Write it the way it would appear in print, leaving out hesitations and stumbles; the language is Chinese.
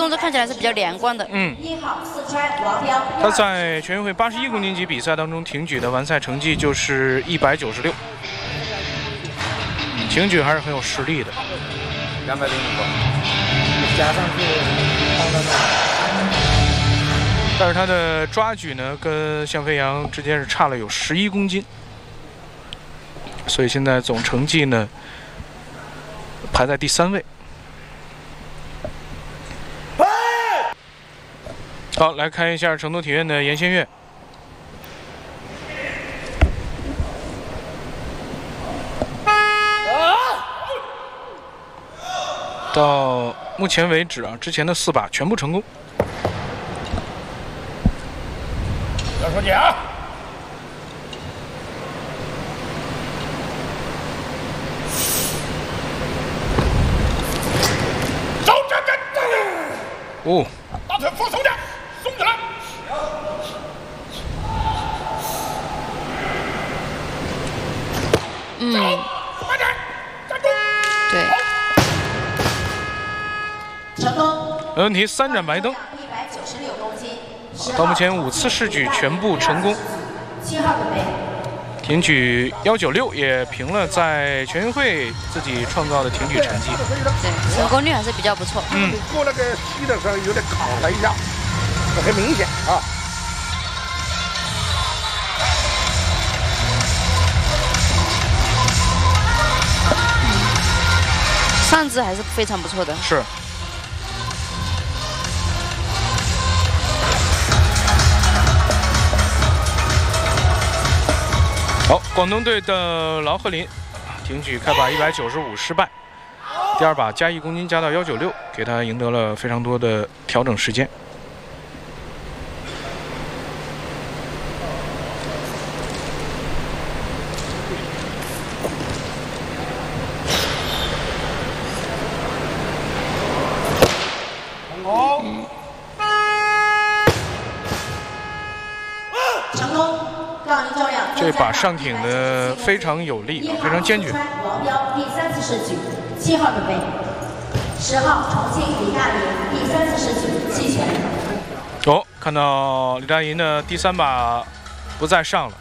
动作看起来是比较连贯的。 1号四川王彪。他在全运会81公斤级比赛当中挺举的完赛成绩就是196，挺举还是很有实力的。 205个，加上去但是他的抓举呢，跟向飞扬之间是差了有11公斤，所以现在总成绩呢排在第3位。好，来看一下成都体院的严先玥。到目前为止啊，之前的4把全部成功。 不要说你啊！走这！ 哦， 大腿放松点，松起来。快点，站住！ 对。 成功，没问题，3盏白灯。196公斤。到目前5次试举全部成功。7号准备。挺举196也平了在全运会自己创造的挺举成绩。 对，成功率还是比较不错。 过那个膝的时候有点卡了一下，很明显啊。 上肢还是非常不错的。 是。好，广东队的劳鹤林挺举开把195失败，第2把加1公斤加到196，给他赢得了非常多的调整时间。 成功。这把上挺的非常有力啊，非常坚决。王彪第3次试举，7号准备。10号重庆李大林第3次试举弃权。看到李大林的第3把不再上了，